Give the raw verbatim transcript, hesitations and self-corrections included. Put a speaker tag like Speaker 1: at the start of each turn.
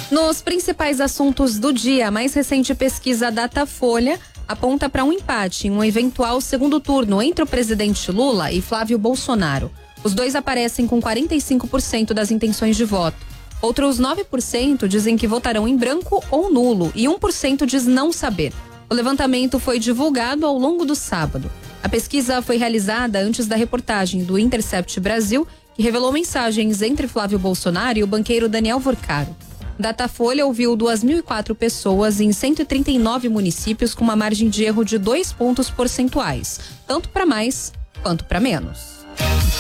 Speaker 1: Nos principais assuntos do dia, a mais recente pesquisa Datafolha aponta para um empate em um eventual segundo turno entre o presidente Lula e Flávio Bolsonaro. Os dois aparecem com quarenta e cinco por cento das intenções de voto. Outros nove por cento dizem que votarão em branco ou nulo e um por cento diz não saber. O levantamento foi divulgado ao longo do sábado. A pesquisa foi realizada antes da reportagem do Intercept Brasil, que revelou mensagens entre Flávio Bolsonaro e o banqueiro Daniel Vorcaro. Datafolha ouviu duas mil e quatro pessoas em cento e trinta e nove municípios com uma margem de erro de dois pontos percentuais, tanto para mais quanto para menos.